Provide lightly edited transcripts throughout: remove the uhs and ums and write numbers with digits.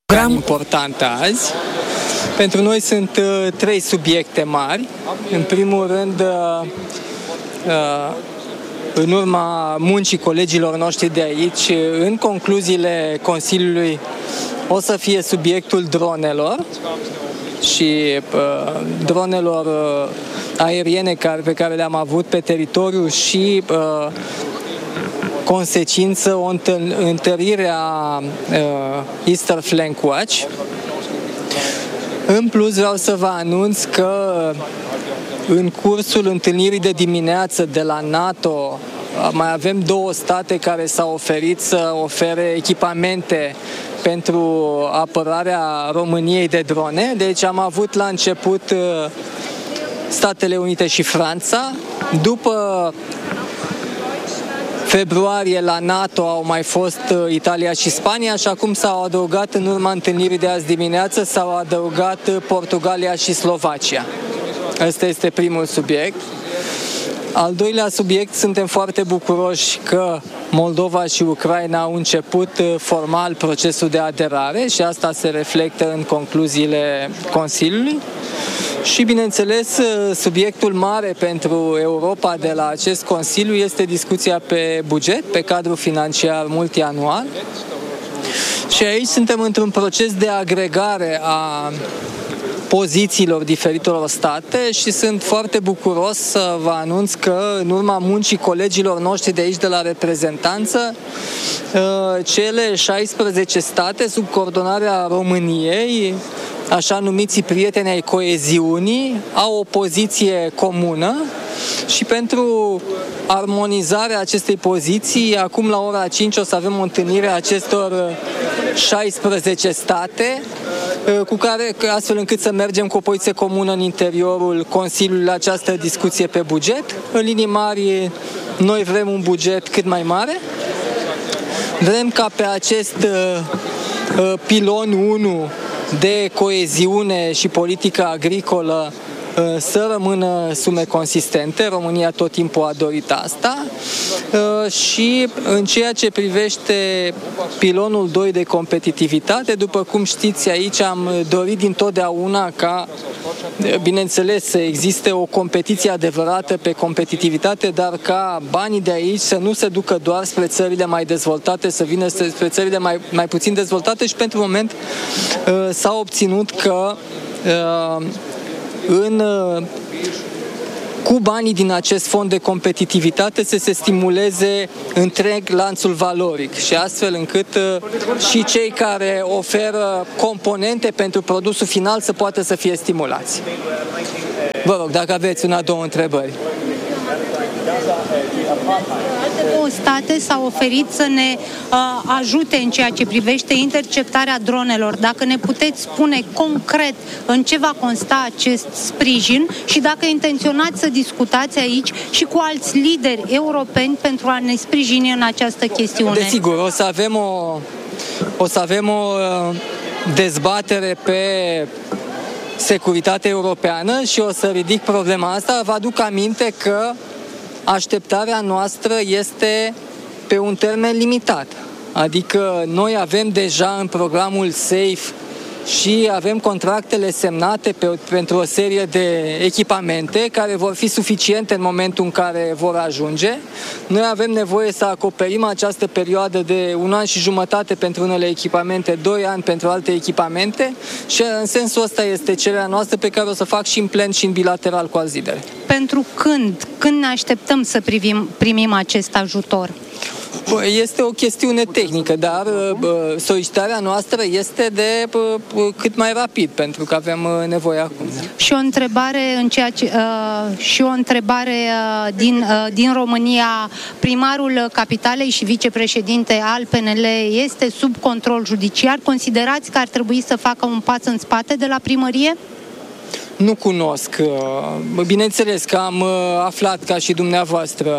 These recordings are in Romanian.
Importantă azi. Pentru noi sunt trei subiecte mari. În primul rând, în urma muncii colegilor noștri de aici, în concluziile Consiliului o să fie subiectul dronelor și dronelor aeriene pe care le-am avut pe teritoriu și consecință o întărire a Eastern Flank Watch. În plus, vreau să vă anunț că în cursul întâlnirii de dimineață de la NATO mai avem două state care s-au oferit să ofere echipamente pentru apărarea României de drone. Deci am avut la început Statele Unite și Franța. După februarie la NATO au mai fost Italia și Spania și acum s-au adăugat, în urma întâlnirii de azi dimineață, s-au adăugat Portugalia și Slovacia. Ăsta este primul subiect. Al doilea subiect, suntem foarte bucuroși că Moldova și Ucraina au început formal procesul de aderare și asta se reflectă în concluziile Consiliului. Și, bineînțeles, subiectul mare pentru Europa de la acest Consiliu este discuția pe buget, pe cadrul financiar multianual. Și aici suntem într-un proces de agregare a pozițiilor diferitelor state și sunt foarte bucuros să vă anunț că în urma muncii colegilor noștri de aici de la reprezentanță, cele 16 state sub coordonarea României, așa numiții prieteni ai coeziunii, au o poziție comună și pentru armonizarea acestei poziții, acum la ora 5 o să avem o întâlnire a acestor 16 state, cu care, astfel încât să mergem cu o poziție comună în interiorul Consiliului la această discuție pe buget. În linii mari, noi vrem un buget cât mai mare. Vrem ca pe acest pilon 1 de coeziune și politică agricolă să rămână sume consistente. România tot timpul a dorit asta. Și în ceea ce privește pilonul 2 de competitivitate, după cum știți, aici am dorit dintotdeauna ca, bineînțeles, să existe o competiție adevărată pe competitivitate, dar ca banii de aici să nu se ducă doar spre țările mai dezvoltate, să vină spre țările mai puțin dezvoltate și pentru moment s-a obținut că cu banii din acest fond de competitivitate să se stimuleze întreg lanțul valoric și astfel încât și cei care oferă componente pentru produsul final să poată să fie stimulați. Vă rog, dacă aveți două întrebări. Alte două state s-au oferit să ne ajute în ceea ce privește interceptarea dronelor. Dacă ne puteți spune concret în ce va consta acest sprijin și dacă intenționați să discutați aici și cu alți lideri europeni pentru a ne sprijini în această chestiune. Desigur, o să avem o dezbatere pe securitatea europeană și o să ridic problema asta. Vă aduc aminte că așteptarea noastră este pe un termen limitat. Adică noi avem deja în programul SAFE și avem contractele semnate pentru o serie de echipamente care vor fi suficiente în momentul în care vor ajunge. Noi avem nevoie să acoperim această perioadă de 1 an și jumătate pentru unele echipamente, 2 ani pentru alte echipamente și în sensul ăsta este cererea noastră pe care o să fac și în plen și în bilateral cu alți lideri. Pentru când? Când ne așteptăm să primim acest ajutor? Este o chestiune tehnică, dar solicitarea noastră este de cât mai rapid, pentru că avem nevoie acum. Și o întrebare din România. Primarul Capitalei și vicepreședinte al PNL este sub control judiciar. Considerați că ar trebui să facă un pas în spate de la primărie? Nu cunosc. Bineînțeles că am aflat ca și dumneavoastră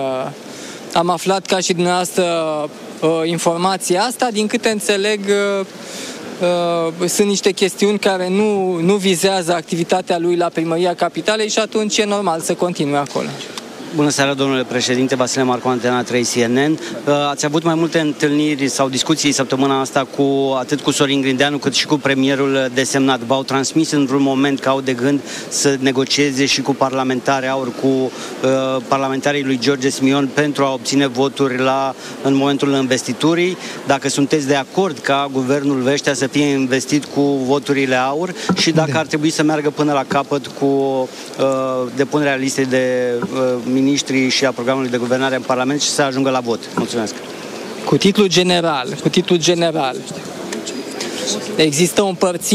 informația asta. Din câte înțeleg, sunt niște chestiuni care nu vizează activitatea lui la Primăria Capitalei și atunci e normal să continue acolo. Bună seara, domnule președinte, Vasile Marcu, Antena 3 CNN. Ați avut mai multe întâlniri sau discuții săptămâna asta atât cu Sorin Grindeanu cât și cu premierul desemnat. V-au transmis în vreun moment că au de gând să negocieze și cu parlamentari AUR, cu parlamentarii lui George Simion pentru a obține voturi în momentul investiturii? Dacă sunteți de acord ca guvernul Vestea să fie investit cu voturile AUR și dacă ar trebui să meargă până la capăt cu depunerea listei de miniștri și a programului de guvernare în Parlament și să ajungă la vot. Mulțumesc. Cu titlu general, există o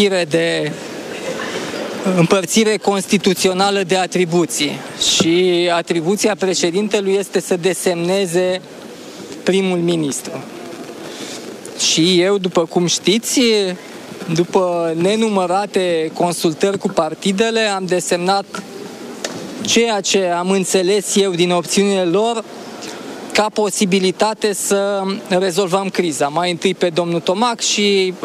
împărțire constituțională de atribuții și atribuția președintelui este să desemneze primul ministru. Și eu, după cum știți, după nenumărate consultări cu partidele, am desemnat ceea ce am înțeles eu din opțiunile lor ca posibilitate să rezolvăm criza. Mai întâi pe domnul Tomac și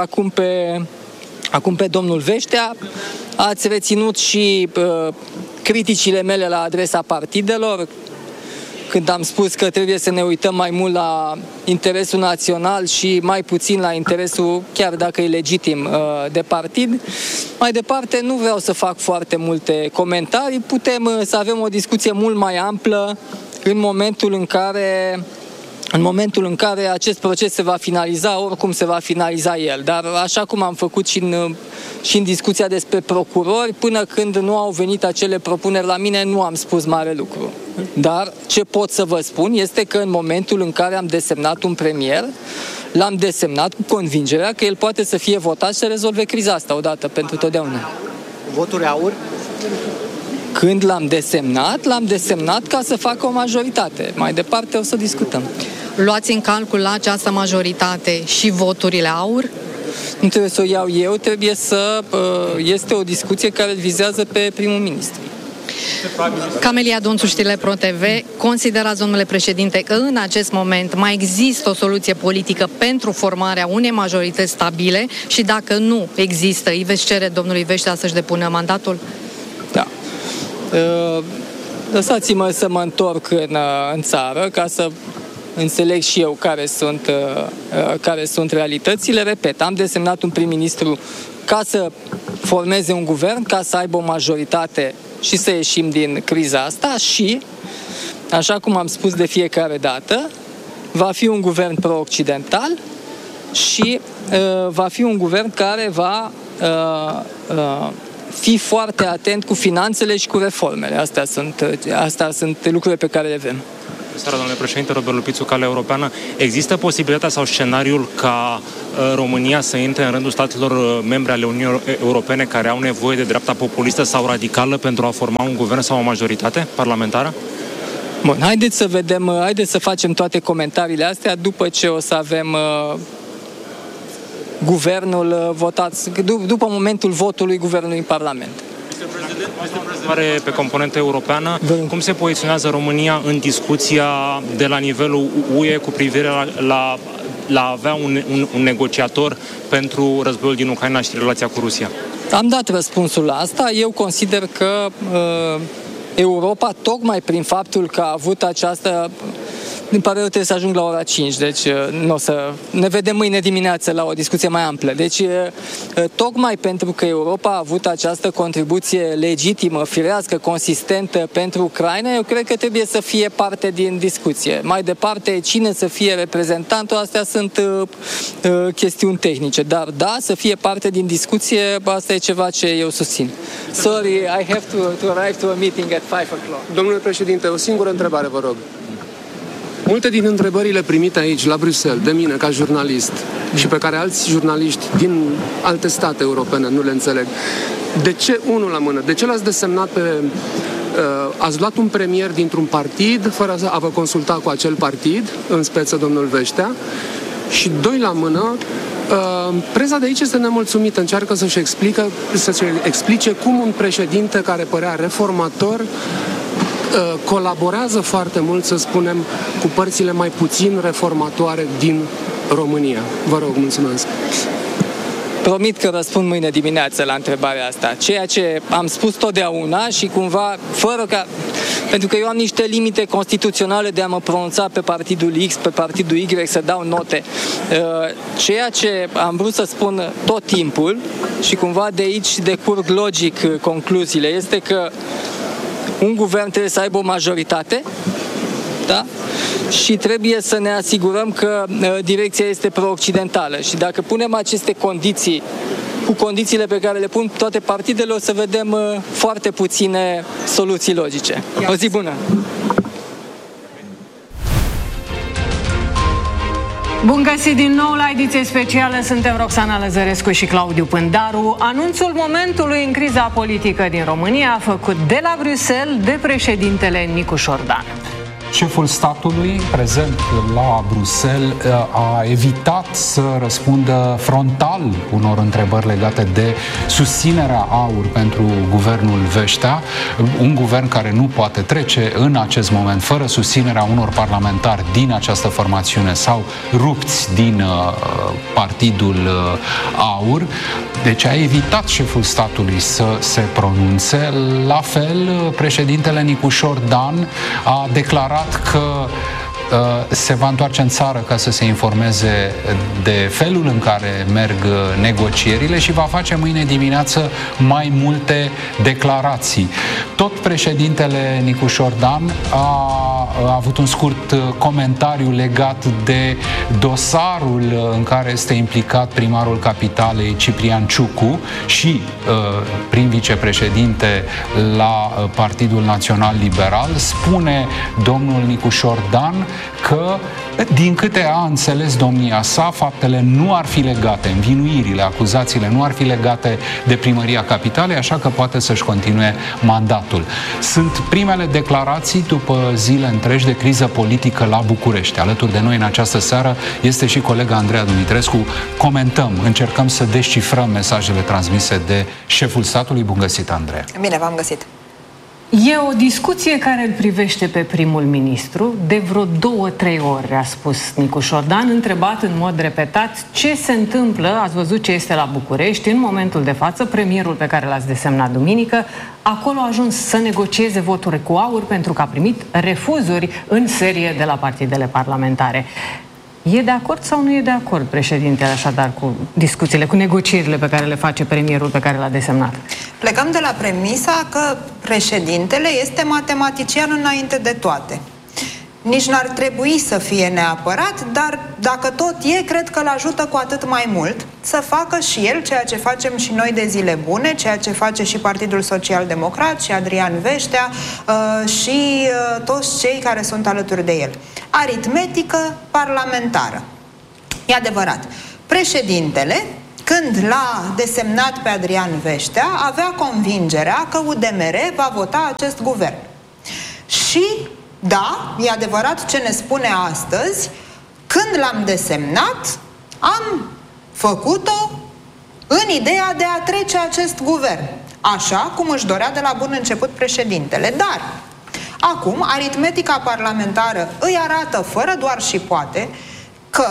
acum pe domnul Vestea. Ați reținut și criticile mele la adresa partidelor, când am spus că trebuie să ne uităm mai mult la interesul național și mai puțin la interesul, chiar dacă e legitim, de partid. Mai departe, nu vreau să fac foarte multe comentarii. Putem să avem o discuție mult mai amplă în momentul în care acest proces se va finaliza, oricum se va finaliza el. Dar așa cum am făcut și în discuția despre procurori, până când nu au venit acele propuneri la mine, nu am spus mare lucru. Dar ce pot să vă spun este că în momentul în care am desemnat un premier, l-am desemnat cu convingerea că el poate să fie votat și să rezolve criza asta odată pentru totdeauna. Voturi AUR? Când l-am desemnat ca să facă o majoritate. Mai departe o să discutăm. Luați în calcul la această majoritate și voturile AUR? Nu trebuie să o iau eu, este o discuție care vizează pe primul ministru. Camelia Donțu, Știrile Pro TV, considerați, domnule președinte, că în acest moment mai există o soluție politică pentru formarea unei majorități stabile și dacă nu există, îi veți cere domnului Vestea să-și depună mandatul? Da. Lăsați-mă să mă întorc în țară ca să înțeleg și eu care sunt realitățile. Repet, am desemnat un prim-ministru ca să formeze un guvern, ca să aibă o majoritate și să ieșim din criza asta și, așa cum am spus de fiecare dată, va fi un guvern pro-occidental și va fi un guvern care va fi foarte atent cu finanțele și cu reformele. Astea sunt lucrurile pe care le avem. Seara, domnule președinte, Robert Lupițu, Calea Europeană. Există posibilitatea sau scenariul ca România să intre în rândul statelor membre ale Uniunii Europene care au nevoie de dreapta populistă sau radicală pentru a forma un guvern sau o majoritate parlamentară? Bun, haideți să facem toate comentariile astea după ce o să avem guvernul votat, după momentul votului guvernului în Parlament. Pe componentă europeană, cum se poziționează România în discuția de la nivelul UE cu privire la avea un negociator pentru războiul din Ucraina și relația cu Rusia? Am dat răspunsul la asta. Eu consider că Europa, tocmai prin faptul că a avut această... Din pare rău, trebuie să ajung la ora 5, deci ne vedem mâine dimineață la o discuție mai amplă. Deci, tocmai pentru că Europa a avut această contribuție legitimă, firească, consistentă pentru Ucraina, eu cred că trebuie să fie parte din discuție. Mai departe, cine să fie reprezentantul, astea sunt chestiuni tehnice. Dar da, să fie parte din discuție, asta e ceva ce eu susțin. Sorry, I have to arrive to a meeting at 5 o'clock. Domnule președinte, o singură întrebare, vă rog. Multe din întrebările primite aici, la Bruxelles, de mine, ca jurnalist, și pe care alți jurnaliști din alte state europene nu le înțeleg. De ce, unul la mână, de ce l-ați desemnat ați luat un premier dintr-un partid, fără a vă consulta cu acel partid, în speță domnul Vestea, și doi la mână, presa de aici este nemulțumită, încearcă să-și explice cum un președinte care părea reformator colaborează foarte mult, să spunem, cu părțile mai puțin reformatoare din România. Vă rog, mulțumesc. Promit că răspund mâine dimineață la întrebarea asta. Ceea ce am spus totdeauna și cumva, Pentru că eu am niște limite constituționale de a mă pronunța pe partidul X, pe partidul Y, să dau note. Ceea ce am vrut să spun tot timpul și cumva de aici decurg logic concluziile, este că un guvern trebuie să aibă o majoritate, da? Și trebuie să ne asigurăm că direcția este pro-occidentală. Și dacă punem aceste condiții cu condițiile pe care le pun toate partidele, o să vedem foarte puține soluții logice. O zi bună! Bun găsit din nou la ediție specială, suntem Roxana Lăzărescu și Claudiu Pândaru. Anunțul momentului în criza politică din România a făcut de la Bruxelles de președintele Nicu Șordan. Șeful statului, prezent la Bruxelles, a evitat să răspundă frontal unor întrebări legate de susținerea AUR pentru guvernul Veștea, un guvern care nu poate trece în acest moment fără susținerea unor parlamentari din această formațiune sau rupți din partidul AUR. Deci a evitat șeful statului să se pronunțe. La fel, președintele Nicu Șordan a declarat că se va întoarce în țară ca să se informeze de felul în care merg negocierile și va face mâine dimineață mai multe declarații. Tot președintele Nicu Șordan a avut un scurt comentariu legat de dosarul în care este implicat primarul capitalei Ciprian Ciucu și prim vicepreședinte la Partidul Național Liberal. Spune domnul Nicu Șordan că, din câte a înțeles domnia sa, faptele nu ar fi legate, învinuirile, acuzațiile nu ar fi legate de primăria capitalei, așa că poate să-și continue mandatul. Sunt primele declarații după zile întregi de criză politică la București. Alături de noi în această seară este și colega Andreea Dumitrescu. Comentăm, încercăm să descifrăm mesajele transmise de șeful statului. Bun găsit, Andreea! Bine, v-am găsit! E o discuție care îl privește pe primul ministru. De vreo 2-3 ori a spus Nicu Șordan, întrebat în mod repetat ce se întâmplă, ați văzut ce este la București, în momentul de față, premierul pe care l-ați desemnat duminică, acolo a ajuns să negocieze voturi cu AUR pentru că a primit refuzuri în serie de la partidele parlamentare. E de acord sau nu e de acord președintele așadar cu discuțiile, cu negocierile pe care le face premierul pe care l-a desemnat? Plecăm de la premisa că președintele este matematician înainte de toate. Nici n-ar trebui să fie neapărat, dar dacă tot e, cred că îl ajută cu atât mai mult să facă și el ceea ce facem și noi de zile bune, ceea ce face și Partidul Social Democrat și Adrian Veștea și toți cei care sunt alături de el. Aritmetică parlamentară. E adevărat. Președintele, când l-a desemnat pe Adrian Veștea, avea convingerea că UDMR va vota acest guvern. Și da, e adevărat ce ne spune astăzi, când l-am desemnat, am făcut-o în ideea de a trece acest guvern, așa cum își dorea de la bun început președintele. Dar, acum, aritmetica parlamentară îi arată, fără doar și poate, că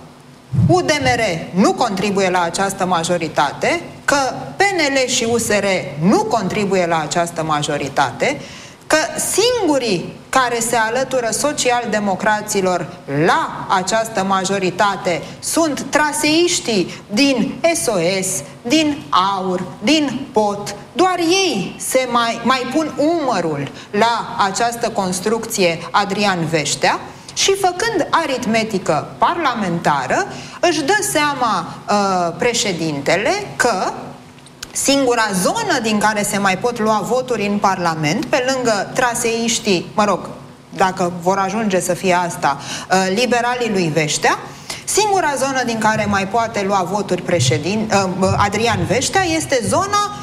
UDMR nu contribuie la această majoritate, că PNL și USR nu contribuie la această majoritate, că singurii care se alătură social-democraților la această majoritate sunt traseiștii din SOS, din AUR, din POT. Doar ei se mai pun umărul la această construcție Adrian Veștea și, făcând aritmetică parlamentară, își dă seama președintele că singura zonă din care se mai pot lua voturi în Parlament, pe lângă traseiștii, mă rog, dacă vor ajunge să fie asta, liberalii lui Veștea, singura zonă din care mai poate lua voturi Adrian Veștea este zona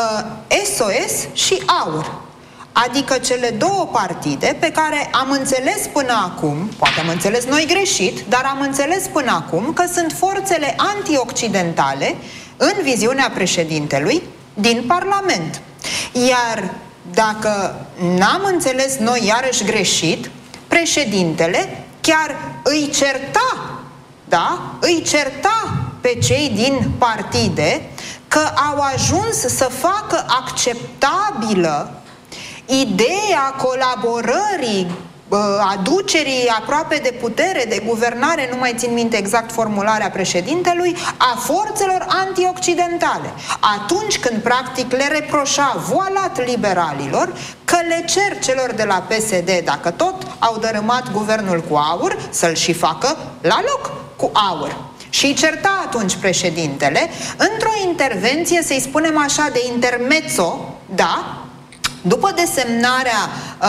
SOS și AUR. Adică cele două partide pe care am înțeles până acum, poate am înțeles noi greșit, dar am înțeles până acum că sunt forțele antioccidentale în viziunea președintelui din Parlament. Iar dacă n-am înțeles noi iarăși greșit, președintele chiar îi certa, da? Îi certa pe cei din partide că au ajuns să facă acceptabilă ideea colaborării, aducerii aproape de putere, de guvernare, nu mai țin minte exact formularea președintelui, a forțelor antioccidentale. Atunci când practic le reproșa voalat liberalilor că le cer celor de la PSD, dacă tot au dărâmat guvernul cu aur, să-l și facă la loc cu aur. Și îi certa atunci președintele, într-o intervenție, să-i spunem așa, de intermezzo, da, după desemnarea,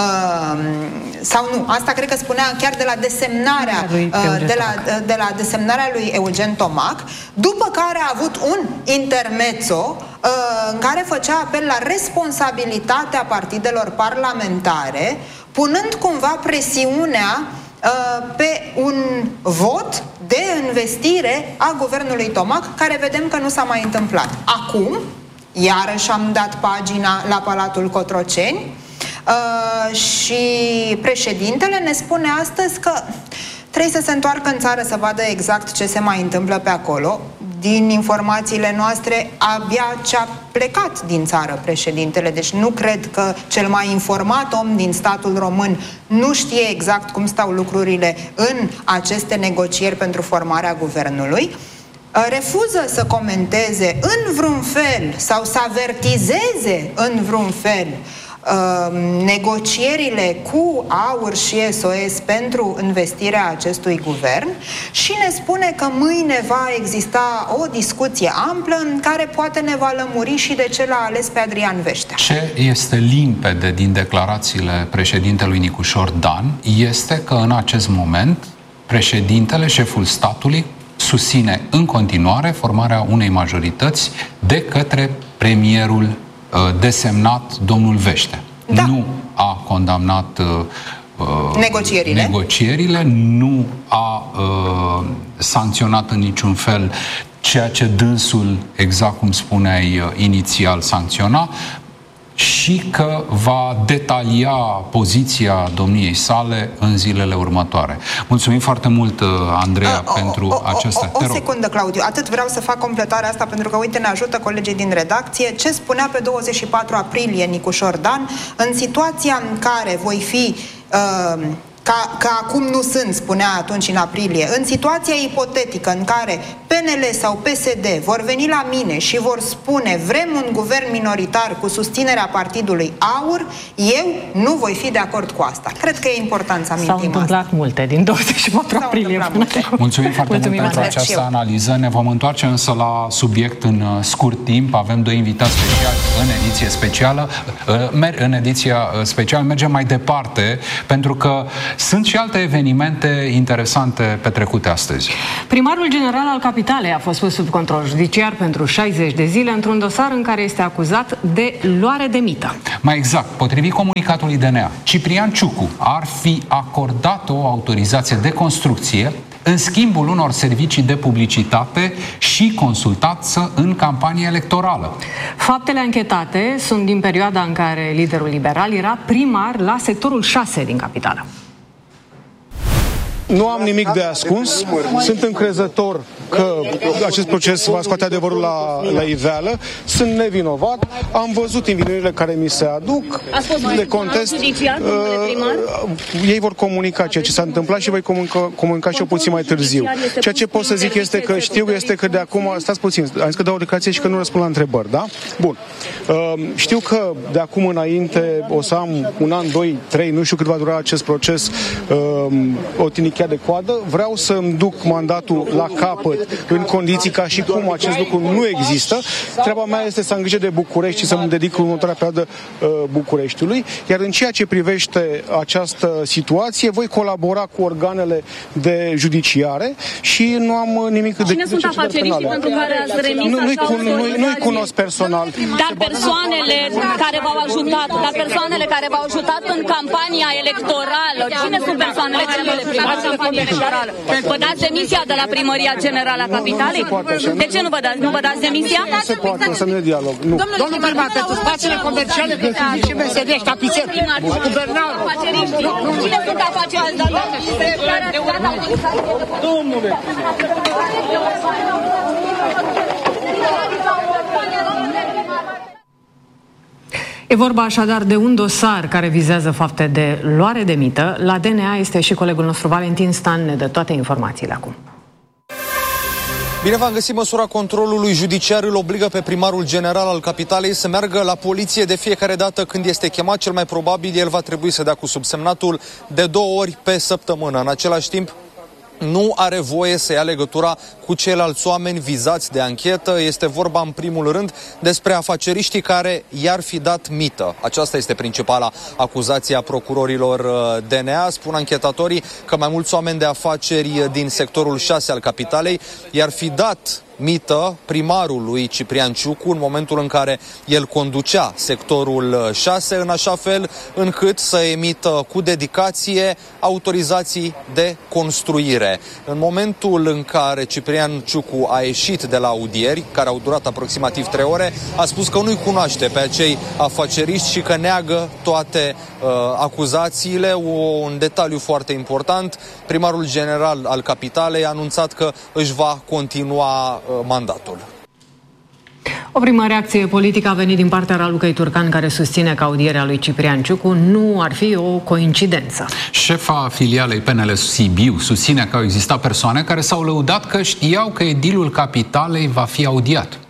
sau nu, asta cred că spunea chiar de la desemnarea, de la desemnarea lui Eugen Tomac, după care a avut un intermezzo în care făcea apel la responsabilitatea partidelor parlamentare, punând cumva presiunea pe un vot de învestire a guvernului Tomac, care vedem că nu s-a mai întâmplat. Acum, iarăși am dat pagina la Palatul Cotroceni și președintele ne spune astăzi că trebuie să se întoarcă în țară să vadă exact ce se mai întâmplă pe acolo. Din informațiile noastre, abia ce-a plecat din țară președintele, deci nu cred că cel mai informat om din statul român nu știe exact cum stau lucrurile în aceste negocieri pentru formarea guvernului. Refuză să comenteze în vreun fel sau să avertizeze în vreun fel negocierile cu AUR și SOS pentru învestirea acestui guvern și ne spune că mâine va exista o discuție amplă în care poate ne va lămuri și de ce l-a ales pe Adrian Veștea. Ce este limpede din declarațiile președintelui Nicușor Dan este că în acest moment președintele, șeful statului, susține în continuare formarea unei majorități de către premierul desemnat domnul Veștea. Da. Nu a condamnat negocierile, nu a sancționat în niciun fel ceea ce dânsul, exact cum spuneai inițial, sancționa, și că va detalia poziția domniei sale în zilele următoare. Mulțumim foarte mult, Andreea, pentru aceasta. O secundă, Claudiu. Atât vreau să fac completarea asta, pentru că, uite, ne ajută colegii din redacție. Ce spunea pe 24 aprilie Nicușor Dan, în situația în care voi fi... Că acum nu sunt, spunea atunci în aprilie, în situația ipotetică în care PNL sau PSD vor veni la mine și vor spune vrem un guvern minoritar cu susținerea partidului AUR, eu nu voi fi de acord cu asta. Cred că e important să amintim asta. S-au întâmplat multe din 24 aprilie. Mulțumim foarte mult pentru această analiză. Ne vom întoarce însă la subiect în scurt timp. Avem doi invitați speciali în ediție specială. În ediția specială mergem mai departe, pentru că sunt și alte evenimente interesante petrecute astăzi. Primarul general al Capitalei a fost pus sub control judiciar pentru 60 de zile într-un dosar în care este acuzat de luare de mită. Mai exact, potrivit comunicatului DNA, Ciprian Ciucu ar fi acordat o autorizație de construcție în schimbul unor servicii de publicitate și consultanță în campanie electorală. Faptele anchetate sunt din perioada în care liderul liberal era primar la sectorul 6 din Capitală. Nu am nimic de ascuns, sunt încrezător că acest proces va scoate adevărul la iveală, sunt nevinovat, am văzut învinuirile care mi se aduc, le contest, ei vor comunica ceea ce s-a întâmplat și voi comunica și eu puțin mai târziu. Ceea ce pot să zic este că știu este că de acum, stați puțin, am zis că dau o declarație și că nu răspund la întrebări, da? Bun. Știu că de acum înainte o să am un an, 2, 3, nu știu cât va dura acest proces, o tinichea de coadă, vreau să-mi duc mandatul la capăt în condiții ca și cum acest lucru nu există. Treaba mea este să am grijă de București și să mă dedic în următoarea perioadă Bucureștiului, iar în ceea ce privește această situație, voi colabora cu organele de judiciare și nu am nimic de... Cine sunt afaceriștii pentru care ați remis nu-i cunosc personal. Dar persoanele care v-au ajutat, în campania electorală, cine sunt persoanele care v-au ajutat în campania electorală? Vă dați demisia de la Primăria Generală a Capitalei? De ce nu vă dați? Nu vă dați demisia? Nu se poate, să nu e dialog. Domnul primar, pentru spațiile comerciale veți și meserie, tapițer, guvernarul. Cine sunt afaceriștii? Domnule! E vorba așadar de un dosar care vizează fapte de luare de mită. La DNA este și colegul nostru Valentin Stan, ne dă toate informațiile acum. Bine v-am găsit. Măsura controlului judiciar îl obligă pe primarul general al capitalei să meargă la poliție de fiecare dată când este chemat. Cel mai probabil el va trebui să dea cu subsemnatul de 2 ori pe săptămână. În același timp, nu are voie să ia legătura cu ceilalți oameni vizați de anchetă. Este vorba în primul rând despre afaceriștii care i-ar fi dat mită. Aceasta este principala acuzație a procurorilor DNA. Spun anchetatorii că mai mulți oameni de afaceri din sectorul 6 al capitalei i-ar fi dat mită primarului Ciprian Ciucu în momentul în care el conducea sectorul 6, în așa fel încât să emită cu dedicație autorizații de construire. În momentul în care Ciprian Ciucu a ieșit de la audieri, care au durat aproximativ 3 ore, a spus că nu-i cunoaște pe acei afaceriști și că neagă toate acuzațiile. Un detaliu foarte important, primarul general al capitalei a anunțat că își va continua mandatul. O primă reacție politică a venit din partea Ralucăi Turcan, care susține că audierea lui Ciprian Ciucu nu ar fi o coincidență. Șefa filialei PNL Sibiu susține că au existat persoane care s-au lăudat că știau că edilul capitalei va fi audiat.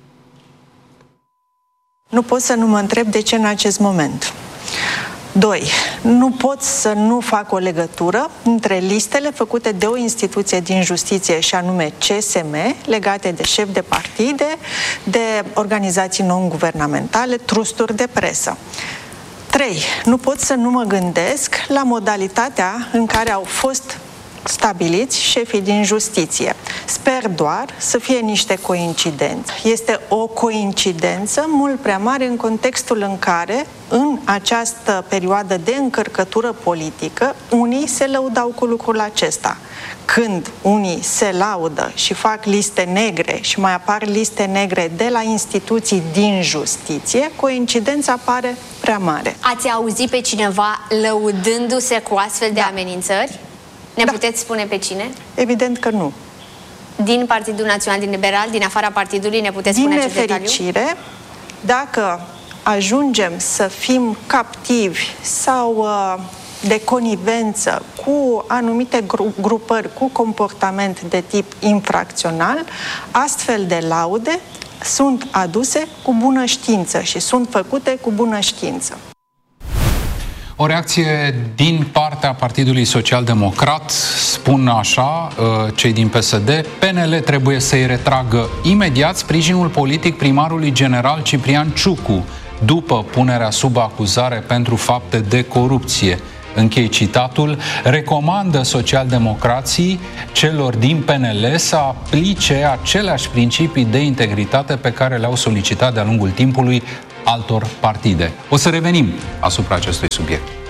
Nu pot să nu mă întreb de ce în acest moment. 2. Nu pot să nu fac o legătură între listele făcute de o instituție din justiție, și anume CSM, legate de șefi de partide, de organizații non-guvernamentale, trusturi de presă. 3. Nu pot să nu mă gândesc la modalitatea în care au fost stabiliți șefii din justiție. Sper doar să fie niște coincidențe. Este o coincidență mult prea mare în contextul în care, în această perioadă de încărcătură politică, unii se lăudau cu lucrul acesta. Când unii se laudă și fac liste negre și mai apar liste negre de la instituții din justiție, coincidența pare prea mare. Ați auzit pe cineva lăudându-se cu astfel de amenințări? Ne puteți spune pe cine? Evident că nu. Din Partidul Național, din Liberal, din afara partidului, ne puteți spune acest detaliu? Din nefericire, dacă ajungem să fim captivi sau de conivență cu anumite grupări cu comportament de tip infracțional, astfel de laude sunt aduse cu bună știință și sunt făcute cu bună știință. O reacție din partea Partidului Social-Democrat, spun așa cei din PSD, PNL trebuie să-i retragă imediat sprijinul politic primarului general Ciprian Ciucu, după punerea sub acuzare pentru fapte de corupție. Închei citatul, recomandă socialdemocrații celor din PNL să aplice aceleași principii de integritate pe care le-au solicitat de-a lungul timpului altor partide. O să revenim asupra acestui subiect.